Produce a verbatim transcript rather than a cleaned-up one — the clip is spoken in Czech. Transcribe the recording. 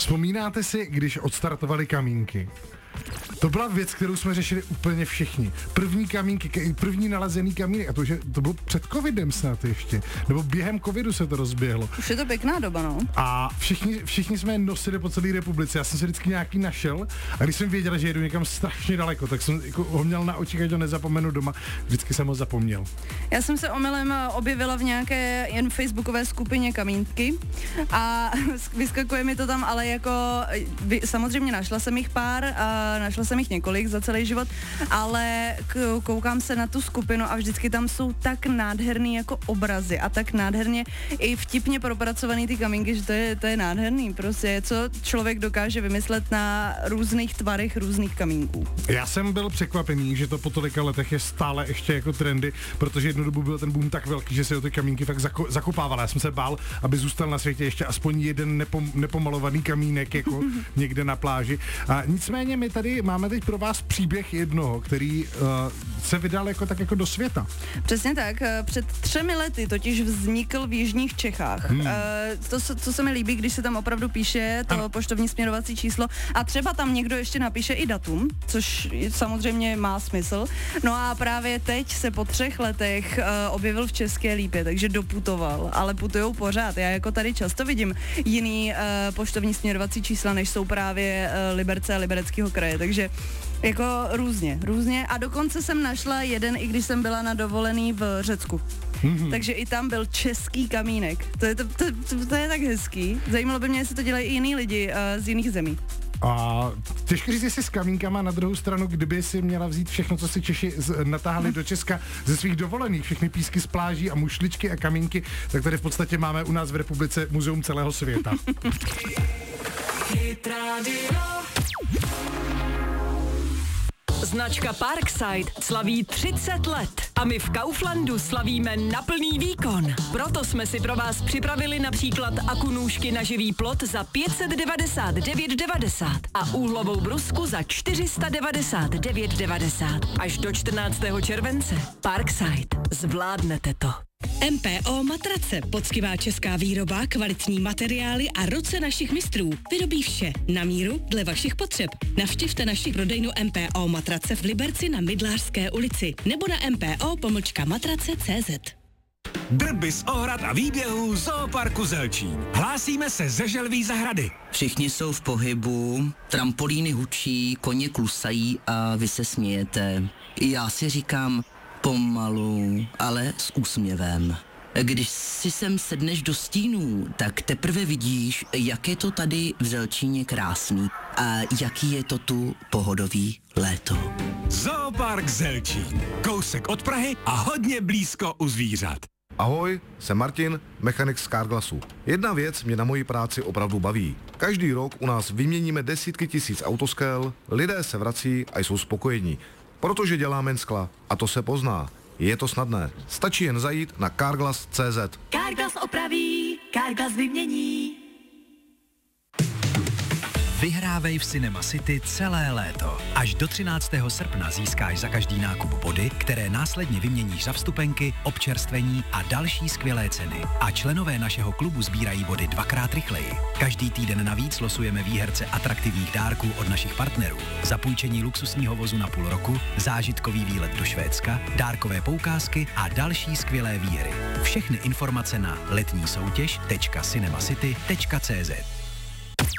Vzpomínáte si, když odstartovali kamínky? To byla věc, kterou jsme řešili úplně všichni. První kamínky, první nalezený kamínek, a to, že to bylo před covidem snad ještě, nebo během covidu se to rozběhlo. Už je to pěkná doba, no. A všichni, všichni jsme je nosili po celé republice. Já jsem se vždycky nějaký našel a když jsem věděl, že jedu někam strašně daleko, tak jsem jako ho měl na očích, ať ho nezapomenu doma. Vždycky jsem ho zapomněl. Já jsem se omylem objevila v nějaké jen facebookové skupině kamínky a vyskakuje mi to tam, ale jako samozřejmě našla jsem jich pár a našla jsem jich několik za celý život, ale k- koukám se na tu skupinu a vždycky tam jsou tak nádherný jako obrazy a tak nádherně i vtipně propracovaný ty kamínky, že to je, to je nádherný prostě, co člověk dokáže vymyslet na různých tvarech různých kamínků. Já jsem byl překvapený, že to po tolika letech je stále ještě jako trendy, protože jednu dobu byl ten boom tak velký, že se o ty kamínky fakt zako- zakopával. Já jsem se bál, aby zůstal na světě ještě aspoň jeden nepom- nepomalovaný kamínek jako někde na pláži. A nicméně my tady máme teď pro vás příběh jednoho, který uh, se vydal jako tak jako do světa. Přesně tak. Před třemi lety totiž vznikl v jižních Čechách. Hmm. Uh, to, co se mi líbí, když se tam opravdu píše to ano. poštovní směrovací číslo a třeba tam někdo ještě napíše i datum, což samozřejmě má smysl. No a právě teď se po třech letech uh, objevil v České Lípě, takže doputoval, ale putujou pořád. Já jako tady často vidím jiný uh, poštovní směrovací čísla, než jsou právě uh, Liberce a Libereckého kraje, takže jako různě, různě a dokonce jsem našla jeden, i když jsem byla na dovolený v Řecku. Mm-hmm. Takže i tam byl český kamínek. To je, to, to, to, to je tak hezký. Zajímalo by mě, jestli to dělají i jiný lidi uh, z jiných zemí. A těžko říct, jestli s kamínkama, na druhou stranu, kdyby si měla vzít všechno, co si Češi z, natáhli do Česka ze svých dovolených, všechny písky z pláží a mušličky a kamínky, tak tady v podstatě máme u nás v republice muzeum celého světa. Značka Parkside slaví třicet let a my v Kauflandu slavíme na plný výkon. Proto jsme si pro vás připravili například akunůžky na živý plot za pět set devadesát devět devadesát a úhlovou brusku za čtyři sta devadesát devět devadesát. Až do čtrnáctého července. Parkside. Zvládnete to. M P O Matrace, poctivá česká výroba, kvalitní materiály a ruce našich mistrů. Vyrobí vše na míru dle vašich potřeb. Navštivte naši prodejnu M P O Matrace v Liberci na Mydlářské ulici nebo na mpo pomlčka matrace tečka cé zet. Drby z ohrad a výběhů Zooparku Zelčín. Hlásíme se ze Želví zahrady. Všichni jsou v pohybu, trampolíny hučí, koně klusají a vy se smějete. Já si říkám pomalu, ale s úsměvem. Když si sem sedneš do stínů, tak teprve vidíš, jak je to tady v Zelčíně krásný a jaký je to tu pohodový léto. Zoopark Zelčín. Kousek od Prahy a hodně blízko u zvířat. Ahoj, jsem Martin, mechanik z Carglassu. Jedna věc mě na mojí práci opravdu baví. Každý rok u nás vyměníme desítky tisíc autoskel, lidé se vrací a jsou spokojení. Protože děláme jen skla a to se pozná. Je to snadné. Stačí jen zajít na carglass tečka cé zet. Carglass opraví, Carglass vymění. Vyhrávej v Cinema City celé léto. Až do třináctého srpna získáš za každý nákup body, které následně vyměníš za vstupenky, občerstvení a další skvělé ceny. A členové našeho klubu sbírají body dvakrát rychleji. Každý týden navíc losujeme výherce atraktivních dárků od našich partnerů. Zapůjčení luxusního vozu na půl roku, zážitkový výlet do Švédska, dárkové poukázky a další skvělé výhry. Všechny informace na letní soutěž tečka cinemacity tečka cé zet.